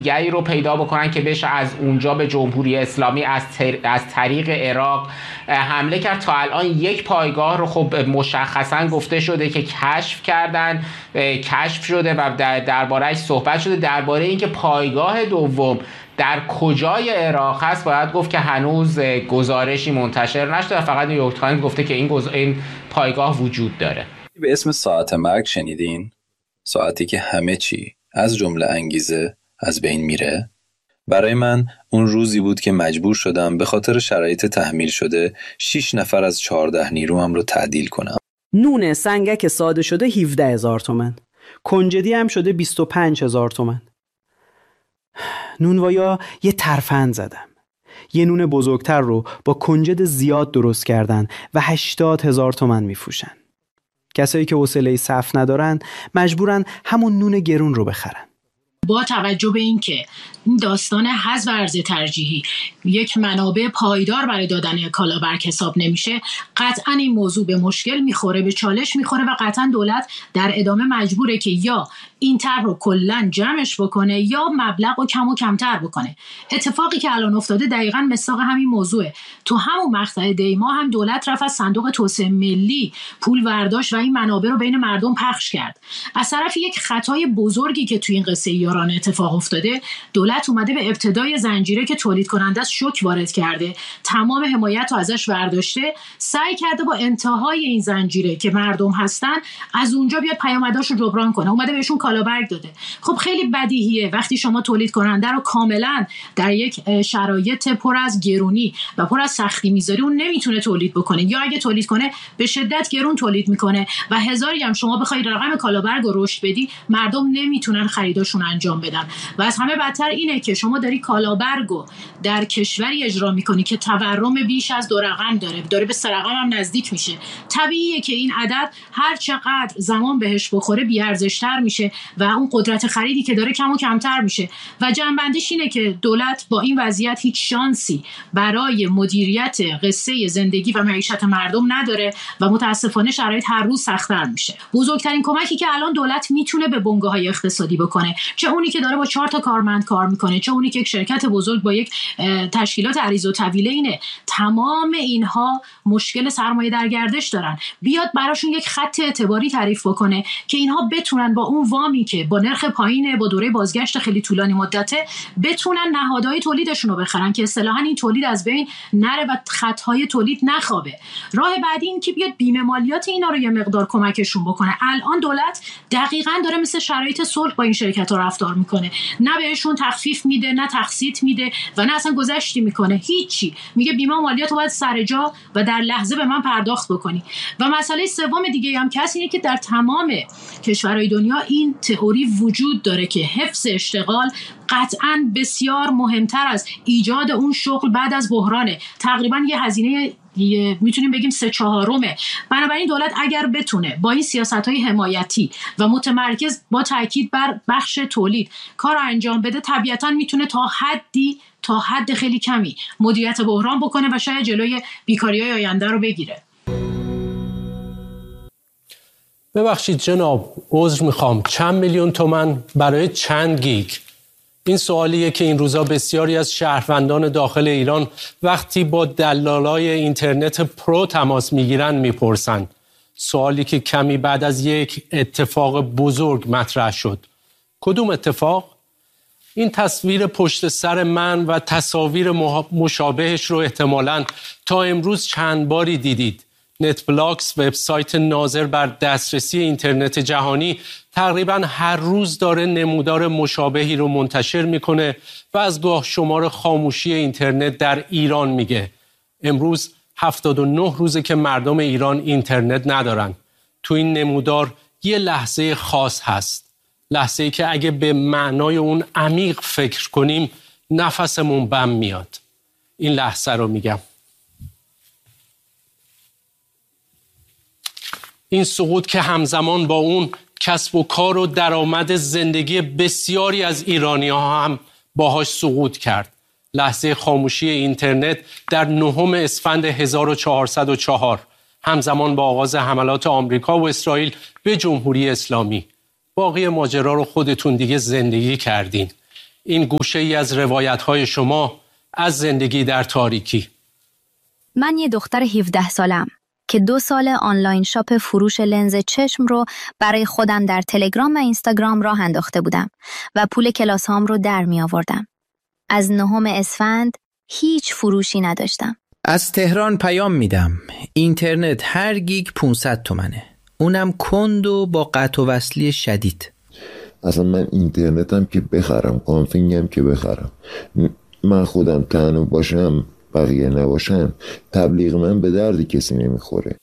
گری رو پیدا بکنن که بشه از اونجا به جمهوری اسلامی از طریق عراق حمله کرد. تا الان یک پایگاه رو خب مشخصا گفته شده که کشف کردن، کشف شده و درباره‌اش صحبت شده. درباره اینکه پایگاه دوم در کجای عراق هست باید گفت که هنوز گزارشی منتشر نشده، فقط نیویورک تایمز گفته که این پایگاه وجود داره. به اسم ساعت مرگ شنیدین؟ ساعتی که همه چی از جمله انگیزه از بین میره؟ برای من اون روزی بود که مجبور شدم به خاطر شرایط تحمیل شده 6 نفر از 14 نیروام رو تعدیل کنم. نون سنگک ساده شده 17,000 تومان، کنجدی هم شده 25,000 تومان. نونوایا یه ترفند زدم. یه نون بزرگتر رو با کنجد زیاد درست کردن و 80,000 تومان میفروشن. کسایی که حوصله صف ندارن مجبورن همون نون گرون رو بخرن. با توجه به اینکه این داستان حذف ارز ترجیحی یک منابع پایدار برای دادن کالابرگ حساب نمیشه، قطعا این موضوع به مشکل میخوره، به چالش میخوره و قطعا دولت در ادامه مجبوره که یا این طرح رو کلا جمعش بکنه یا مبلغ رو کم و کمتر بکنه. اتفاقی که الان افتاده دقیقاً مصداق همین موضوعه. تو همون مقطع دیما هم دولت رفت از صندوق توسعه ملی پول برداشت و این منابع رو بین مردم پخش کرد. از طرف یک خطای بزرگی که تو این قصه یاران اتفاق افتاده، دولت اومده به ابتدای زنجیره که تولید کننده است شوک وارد کرده، تمام حمایت رو ازش برداشته، سعی کرده با انتهای این زنجیره که مردم هستن از اونجا بیاد پیامداشو جبران کنه، اومده بهشون کالابرگ داده. خب خیلی بدیهیه وقتی شما تولید کننده رو کاملا در یک شرایط پر از گرونی و پر از سختی میذاری، اون نمیتونه تولید بکنه، یا اگه تولید کنه به شدت گرون تولید میکنه و هزاری هم شما بخوای رقم کالابرگ رو رشد بدی، مردم نمیتونن خریداشون انجام بدن. و از همه بدتر اینه که شما داری کالابرگو در کشوری اجرا میکنی که تورم بیش از 2 رقم داره به 3 رقم هم نزدیک میشه. طبیعیه که این عدد هر چقدر زمان بهش بخوره بی ارزش‌تر میشه و اون قدرت خریدی که داره کم و کمتر میشه. و جنبندش اینه که دولت با این وضعیت هیچ شانسی برای مدیریت قصه زندگی و معیشت مردم نداره و متاسفانه شرایط هر روز سخت‌تر میشه. بزرگترین کمکی که الان دولت میتونه به بنگاه‌های اقتصادی بکنه، چه اونی که داره با 4 تا کارمند کار میکنه، چه اونی که یک شرکت بزرگ با یک تشکیلات عریض و طویله، اینه تمام اینها مشکل سرمایه در گردش دارن، بیاد براشون یک خط اعتباری تعریف بکنه که اینها بتونن با اون وامی که با نرخ پایینه، با دوره بازگشت خیلی طولانی مدته، بتونن نهادهای تولیدشون رو بخرن که اصطلاحاً این تولید از بین نره و خطهای تولید نخوابه. راه بعدی این که بیاد بیمه مالیات اینا رو یه مقدار کمکشون بکنه. الان دولت دقیقاً داره مثل شرایط صلح با این شرکت‌ها رفتار میکنه، نه بهشون تخفیف میده، نه تقسیط میده و نه اصلا گذشتی میکنه، هیچی. میگه بیمه مالیات رو باید سر جا و در لحظه به من پرداخت بکنی. و مسئله سوم دیگه هم که اینه که در تمام کشورهای دنیا این تئوری وجود داره که حفظ اشتغال قطعاً بسیار مهمتر از ایجاد اون شغل بعد از بحرانه. تقریباً یه هزینه میتونیم بگیم 3/4. بنابراین دولت اگر بتونه با این سیاست‌های حمایتی و متمرکز با تاکید بر بخش تولید کار انجام بده، طبیعتاً میتونه تا حد خیلی کمی مدیریت بحران بکنه و شاید جلوی بیکاری‌های آینده رو بگیره. ببخشید جناب، عذر میخوام، چند میلیون تومان برای چند گیگ؟ این سوالیه که این روزا بسیاری از شهروندان داخل ایران وقتی با دلالای اینترنت پرو تماس میگیرن میپرسن. سوالی که کمی بعد از یک اتفاق بزرگ مطرح شد. کدوم اتفاق؟ این تصویر پشت سر من و تصاویر مشابهش رو احتمالاً تا امروز چند باری دیدید. نتبلاکس، وبسایت ناظر بر دسترسی اینترنت جهانی، تقریباً هر روز داره نمودار مشابهی رو منتشر میکنه و از گاه شمار خاموشی اینترنت در ایران میگه. امروز 79 روزه که مردم ایران اینترنت ندارن. تو این نمودار یه لحظه خاص هست. لحظه‌ای که اگه به معنای اون عمیق فکر کنیم نفسمون بم میاد. این لحظه رو میگم. این سقوط که همزمان با اون کسب و کار و درآمد زندگی بسیاری از ایرانی‌ها هم باهاش سقوط کرد. لحظه خاموشی اینترنت در 9 اسفند 1404 همزمان با آغاز حملات آمریکا و اسرائیل به جمهوری اسلامی. باقی ماجرا رو خودتون دیگه زندگی کردین. این گوشه ای از روایت‌های شما از زندگی در تاریکی. من یه دختر 17 سالم که 2 سال آنلاین شاپ فروش لنز چشم رو برای خودم در تلگرام و اینستاگرام راه انداخته بودم و پول کلاس هام رو در می آوردم. از 9 اسفند هیچ فروشی نداشتم. از تهران پیام میدم. اینترنت هر گیگ 500 تومنه. اونم کند و با قطع و وصلی شدید. اصلا من اینترنتم که بخرم، کانفینگم که بخرم، من خودم تنها باشم بقیه نباشن، تبلیغ من به درد کسی نمیخوره.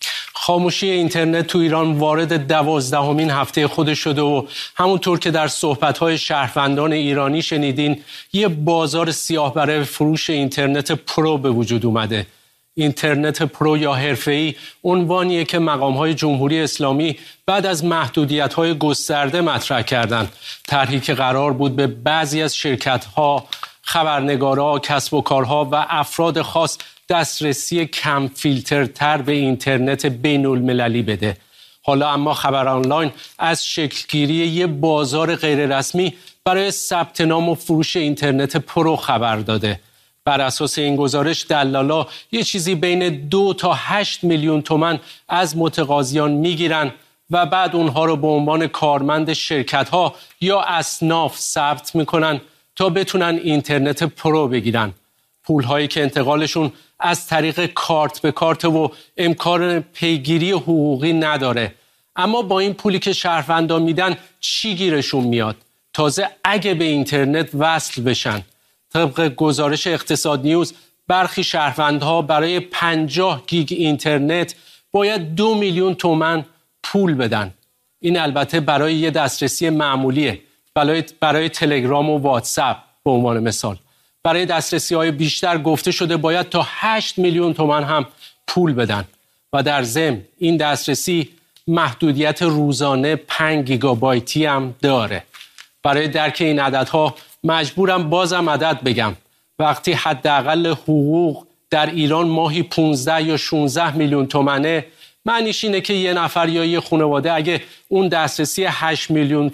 خاموشی اینترنت تو ایران وارد 12مین هفته خودش شده و همونطور که در صحبت‌های شهروندان ایرانی شنیدین، یه بازار سیاه برای فروش اینترنت پرو به وجود اومده. اینترنت پرو یا حرفه‌ای عنوانیه که مقام‌های جمهوری اسلامی بعد از محدودیت‌های گسترده مطرح کردند. طرحی که قرار بود به بعضی از شرکت‌ها، خبرنگارا، کسب و کارها و افراد خاص دسترسی کم فیلترتر به اینترنت بین المللی بده. حالا اما خبر آنلاین از شکلگیری یه بازار غیررسمی برای ثبت نام و فروش اینترنت پرو خبر داده. بر اساس این گزارش دلالا یه چیزی بین 2 تا 8 میلیون تومان از متقاضیان میگیرن و بعد اونها رو به عنوان کارمند شرکت‌ها یا اصناف ثبت میکنن تا بتونن اینترنت پرو بگیرن. پول‌هایی که انتقالشون از طریق کارت به کارت و امکان پیگیری حقوقی نداره. اما با این پولی که شهروندان میدن چی گیرشون میاد؟ تازه اگه به اینترنت وصل بشن. طبق گزارش اقتصاد نیوز برخی شهروندها برای 50 گیگ اینترنت باید 2 میلیون تومان پول بدن. این البته برای یه دسترسی معمولیه، برای تلگرام و واتساپ به عنوان مثال. برای دسترسی‌های بیشتر گفته شده باید تا 8 میلیون تومان هم پول بدن و در ضمن این دسترسی محدودیت روزانه 5 گیگابایتی هم داره. برای درک این عددها مجبورم بازم عدد بگم. وقتی حداقل حقوق در ایران ماهی 15 یا 16 میلیون تومانه، معنیش اینه که یه نفر یا یه خانواده اگه اون دسترسی 8 میلیون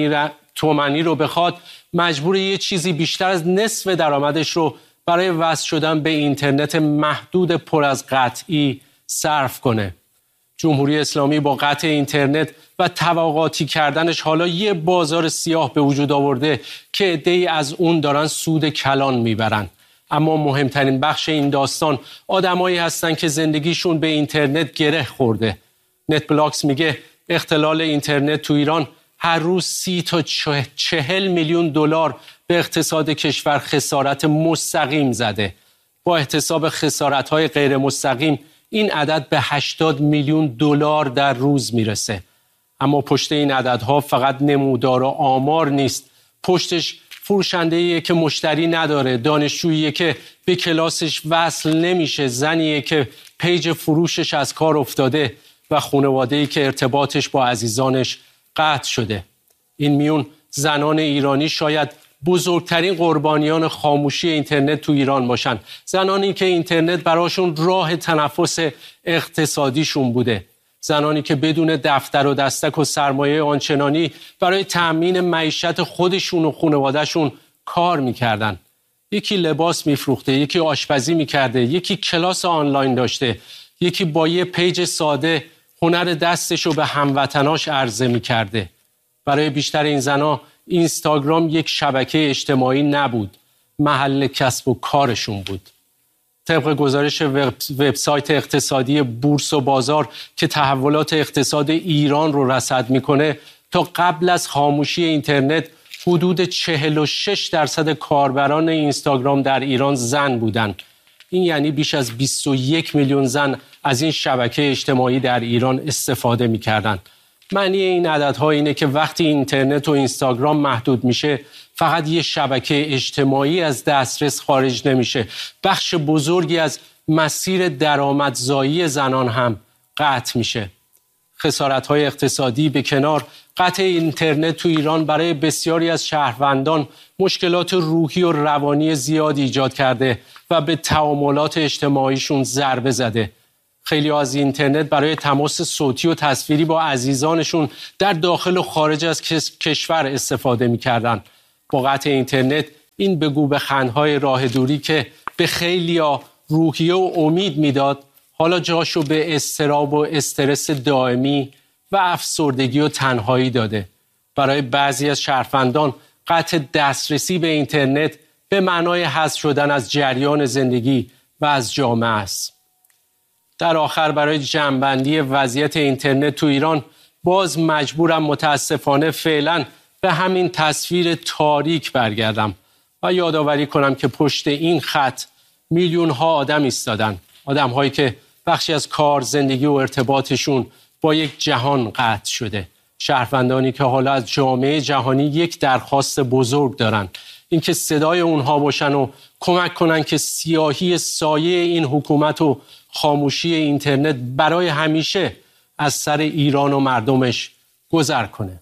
تومانی رو بخواد، مجبور یه چیزی بیشتر از نصف درآمدش رو برای وصل شدن به اینترنت محدود پر از قطعی صرف کنه. جمهوری اسلامی با قطع اینترنت و طبقاتی کردنش حالا یه بازار سیاه به وجود آورده که عده‌ای از اون دارن سود کلان میبرن. اما مهمترین بخش این داستان آدمایی هستن که زندگیشون به اینترنت گره خورده. نت بلاکس میگه اختلال اینترنت تو ایران هر روز 30 تا 40 میلیون دلار به اقتصاد کشور خسارت مستقیم زده. با احتساب خسارت‌های غیر مستقیم این عدد به 80 میلیون دلار در روز میرسه. اما پشت این عددها فقط نمودار و آمار نیست. پشتش فروشنده‌ایه که مشتری نداره، دانشجوییه که به کلاسش وصل نمیشه، زنیه که پیج فروشش از کار افتاده و خانواده‌ای که ارتباطش با عزیزانش قطع شده. این میون زنان ایرانی شاید بزرگترین قربانیان خاموشی اینترنت تو ایران باشن. زنانی که اینترنت براشون راه تنفس اقتصادیشون بوده. زنانی که بدون دفتر و دستک و سرمایه آنچنانی برای تأمین معیشت خودشون و خانوادهشون کار میکردن. یکی لباس میفروخته، یکی آشپزی میکرده، یکی کلاس آنلاین داشته، یکی با یه پیج ساده هنر دستشو به هموطناش عرضه میکرده. برای بیشتر این زنا اینستاگرام یک شبکه اجتماعی نبود، محل کسب و کارشون بود. طبق گزارش وبسایت اقتصادی بورس و بازار که تحولات اقتصاد ایران رو رصد میکنه، تا قبل از خاموشی اینترنت حدود 46% کاربران اینستاگرام در ایران زن بودند. این یعنی بیش از 21 میلیون زن از این شبکه اجتماعی در ایران استفاده میکردند. معنی این عددها اینه که وقتی اینترنت و اینستاگرام محدود میشه، فقط یه شبکه اجتماعی از دسترس خارج نمیشه، بخش بزرگی از مسیر درآمدزایی زنان هم قطع میشه. خسارت‌های اقتصادی به کنار، قطع اینترنت تو ایران برای بسیاری از شهروندان مشکلات روحی و روانی زیادی ایجاد کرده و به تعاملات اجتماعیشون ضربه زده. خیلی از اینترنت برای تماس صوتی و تصویری با عزیزانشون در داخل و خارج از کشور استفاده می‌کردن. با قطع اینترنت این بگو بخندهای راه دوری که به خیلیا روحیه و امید میداد حالا جاشو به اضطراب و استرس دائمی و افسردگی و تنهایی داده. برای بعضی از شهروندان قطع دسترسی به اینترنت به معنای حذف شدن از جریان زندگی و از جامعه است. در آخر برای جمع‌بندی وضعیت اینترنت تو ایران باز مجبورم متاسفانه فعلا به همین تصویر تاریک برگردم و یادآوری کنم که پشت این خط میلیون ها آدم ایستادن، آدم هایی که بخشی از کار، زندگی و ارتباطشون با یک جهان قطع شده، شهروندانی که حالا از جامعه جهانی یک درخواست بزرگ دارن، اینکه صدای اونها باشن و کمک کنن که سیاهی سایه این حکومت و خاموشی اینترنت برای همیشه از سر ایران و مردمش گذر کنه.